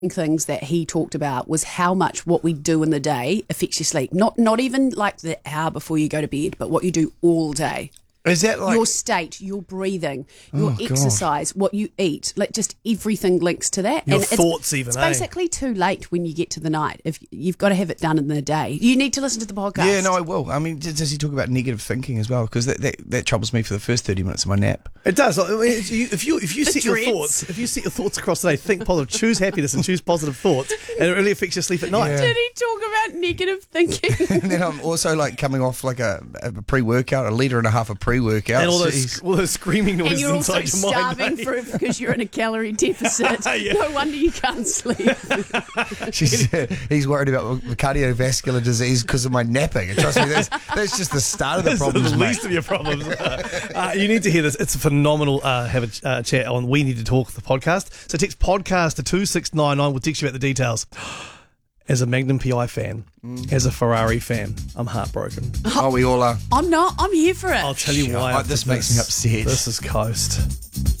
things that he talked about was how much what we do in the day affects your sleep. Not even like the hour before you go to bed, but what you do all day. Is that like your state, your breathing, your exercise, what you eat, like just everything links to that. Your and thoughts it's basically too late when you get to the night. If you've got to have it done in the day, you need to listen to the podcast. Yeah, no, I will. I mean, does he talk about negative thinking as well? Because that troubles me for the first 30 minutes of my nap. It does. I mean, if you set your thoughts across the day, think positive, choose happiness and choose positive thoughts, and it really affects your sleep at night. Yeah. Did he talk about negative thinking? And then I'm also like coming off like a pre-workout, a litre and a half of pre-workout. And all those screaming noises And you're also inside your mind. starving for it because you're in a calorie deficit. Yeah. No wonder you can't sleep. He's worried about cardiovascular disease because of my napping. And trust me, that's just the start of the problems, the mate. least of your problems. You need to hear this. It's phenomenal. Have a chat on We Need to Talk, the podcast. So text podcast to 2699. We'll text you about the details. As a Magnum PI fan, as a Ferrari fan, I'm heartbroken. Oh, we all are. I'm not. I'm here for it. I'll tell you why. This makes me upset. This is Coast.